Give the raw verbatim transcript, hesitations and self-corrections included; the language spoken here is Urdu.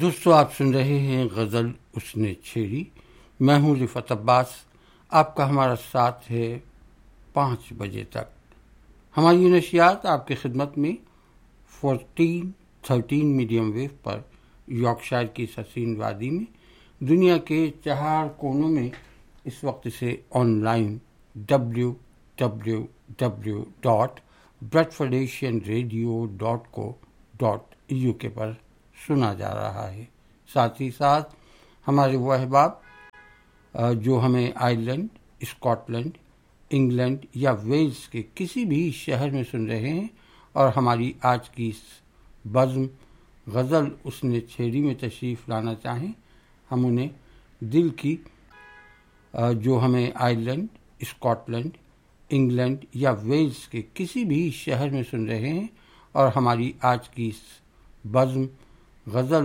دوستو آپ سن رہے ہیں غزل اس نے چھیڑی. میں ہوں رفعت عباس. آپ کا ہمارا ساتھ ہے پانچ بجے تک. ہماری یہ نشریات آپ کی خدمت میں فورٹین تھرٹین میڈیم ویو پر یارکشائر کی سسین وادی میں دنیا کے چار کونوں میں اس وقت سے on line W W W dot Bradford Asian radio dot کو ڈاٹ یو کے پر سنا جا رہا ہے. ساتھ ہی ساتھ ہمارے وہ احباب جو ہمیں آئرلینڈ، اسکاٹ لینڈ، انگلینڈ یا ویلز کے کسی بھی شہر میں سن رہے ہیں اور ہماری آج کی اس بزم غزل اس نے چھیڑی میں تشریف لانا چاہیں، ہم انہیں دل کی جو ہمیں آئرلینڈ، اسکاٹ لینڈ، انگلینڈ یا ویلز کے کسی بھی شہر میں سن رہے ہیں اور ہماری آج کی اس بزم غزل